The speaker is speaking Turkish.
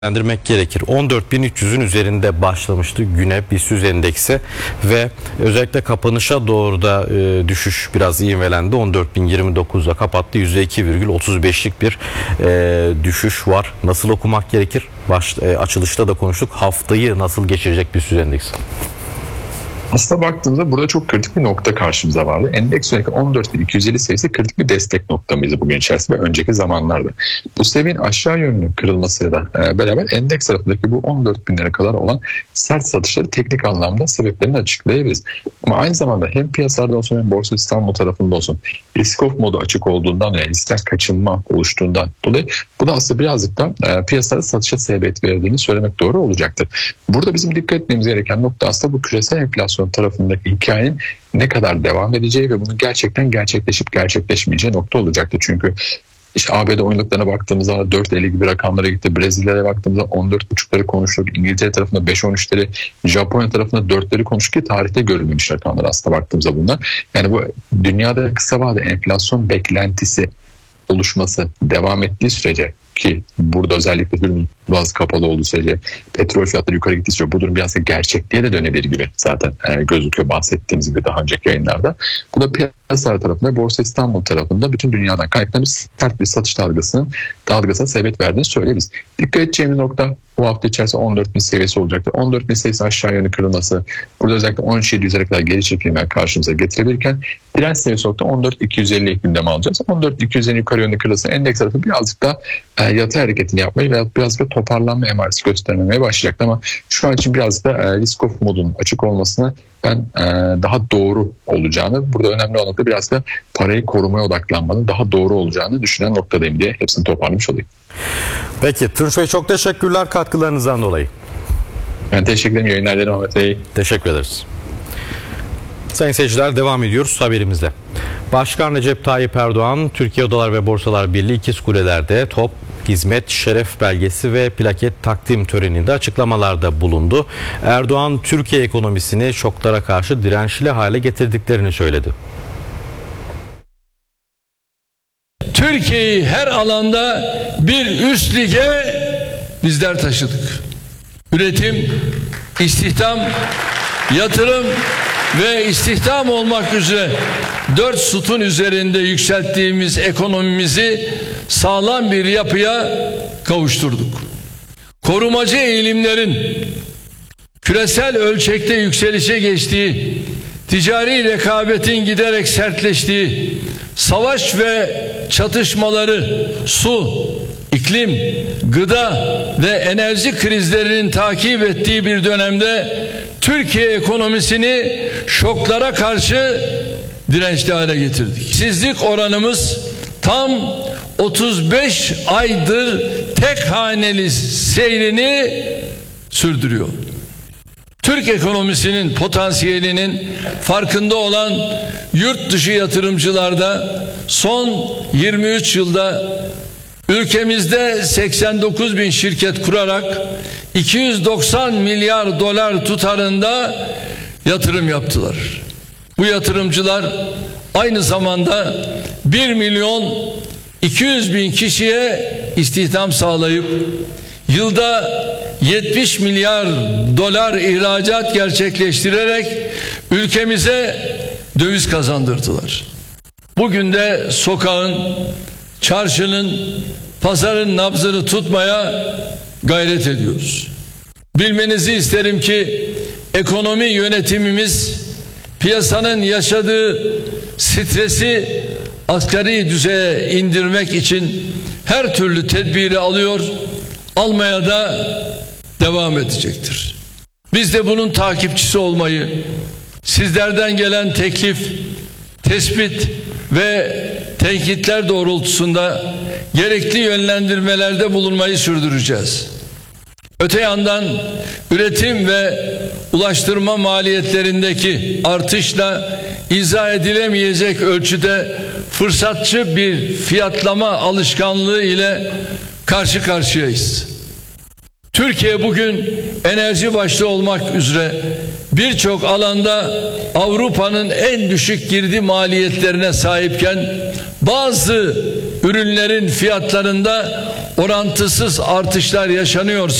değerlendirmek gerekir. 14.300'ün üzerinde başlamıştı güne BIST endeksi ve özellikle kapanışa doğru da düşüş biraz ivmelendi. 14.029'da kapattı. %2,35'lik bir düşüş var. Nasıl okumak gerekir? Açılışta da konuştuk. Haftayı nasıl geçirecek BIST endeksi? Aslında baktığımızda burada çok kritik bir nokta karşımıza vardı. Endeks özellikle 14.250 seviyesi kritik bir destek noktamıydı bugün içerisinde ve önceki zamanlarda. Bu seviyenin aşağı yönlü kırılmasıyla beraber endeks tarafındaki bu 14.000'lere kadar olan sert satışları teknik anlamda sebeplerini açıklayabiliriz. Ama aynı zamanda hem piyasalarda olsun hem Borsa İstanbul tarafında olsun risk off modu açık olduğundan veya riskten kaçınma oluştuğundan dolayı bu da aslında birazcık da piyasalarda satışa sebebiyet verdiğini söylemek doğru olacaktır. Burada bizim dikkat etmemiz gereken nokta aslında bu küresel enflasyon tarafındaki hikayenin ne kadar devam edeceği ve bunun gerçekten gerçekleşip gerçekleşmeyeceği nokta olacaktır. Çünkü işte ABD oyunluklarına baktığımızda 4.50 gibi rakamlara gitti. Brezilya'ya baktığımızda 14.5'ları konuştuk. İngiltere tarafında 5.13'leri, Japonya tarafında 4'leri konuştuk ki tarihte görülmemiş rakamlar aslında baktığımızda bunlar. Yani bu dünyada kısa vadeli enflasyon beklentisi oluşması devam ettiği sürece ki burada özellikle Hürmüz kapalı olduğu sürece petrol fiyatları yukarı gittiği sürece bu durum biraz da gerçekliğe de dönebilir gibi zaten gözüküyor bahsettiğimiz gibi daha önceki yayınlarda. Bu da piyasalar tarafında Borsa İstanbul tarafında bütün dünyadan kaynaklanan sert bir satış dalgasına sebebiyet verdiğini söyleyebiliriz. Dikkat edeceğimiz nokta bu hafta içerisinde 14.000 seviyesi olacaktır. 14.000 seviyesi aşağı yönlü kırılması burada özellikle 13.700'lere kadar geri çekilmeler karşımıza getirebilirken direnç seviyesi nokta 14.250'yi gündeme alacağız. 14.250'nin yukarı yönlü kırılması endeks tarafı birazcık da yatay hareketini yapmayı veya biraz da toparlanma emaresi göstermemeye başlayacak. Ama şu an için biraz da risk off modunun açık olmasını ben daha doğru olacağını, burada önemli olan da biraz da parayı korumaya odaklanmanın daha doğru olacağını düşünen noktadayım diye hepsini toparlamış olayım. Peki Tunç Bey, çok teşekkürler katkılarınızdan dolayı. Ben teşekkür ederim. Yayınlar dilerim Ahmet Bey. Teşekkür ederiz. Sayın seyirciler, devam ediyoruz haberimizle. Başkan Recep Tayyip Erdoğan, Türkiye Odalar ve Borsalar Birliği İkizkuleler'de top, hizmet, şeref belgesi ve plaket takdim töreninde açıklamalarda bulundu. Erdoğan, Türkiye ekonomisini şoklara karşı dirençli hale getirdiklerini söyledi. Türkiye'yi her alanda bir üst lige bizler taşıdık. Üretim, istihdam, yatırım ve istihdam olmak üzere 4 sütun üzerinde yükselttiğimiz ekonomimizi sağlam bir yapıya kavuşturduk. Korumacı eğilimlerin küresel ölçekte yükselişe geçtiği, ticari rekabetin giderek sertleştiği, savaş ve çatışmaları, su, iklim, gıda ve enerji krizlerinin takip ettiği bir dönemde Türkiye ekonomisini şoklara karşı dirençli hale getirdik. İşsizlik oranımız tam 35 aydır tek haneli seyrini sürdürüyor. Türk ekonomisinin potansiyelinin farkında olan yurt dışı yatırımcılarda son 23 yılda ülkemizde 89 bin şirket kurarak 290 milyar dolar tutarında yatırım yaptılar. Bu yatırımcılar aynı zamanda 1 milyon 200 bin kişiye istihdam sağlayıp yılda 70 milyar dolar ihracat gerçekleştirerek ülkemize döviz kazandırdılar. Bugün de sokağın, çarşının, pazarın nabzını tutmaya gayret ediyoruz. Bilmenizi isterim ki ekonomi yönetimimiz piyasanın yaşadığı stresi asgari düzeye indirmek için her türlü tedbiri alıyor, almaya da devam edecektir. Biz de bunun takipçisi olmayı, sizlerden gelen teklif, tespit ve tenkitler doğrultusunda gerekli yönlendirmelerde bulunmayı sürdüreceğiz. Öte yandan üretim ve ulaştırma maliyetlerindeki artışla izah edilemeyecek ölçüde fırsatçı bir fiyatlama alışkanlığı ile karşı karşıyayız. Türkiye bugün enerji başta olmak üzere birçok alanda Avrupa'nın en düşük girdi maliyetlerine sahipken bazı ürünlerin fiyatlarında orantısız artışlar yaşanıyorsa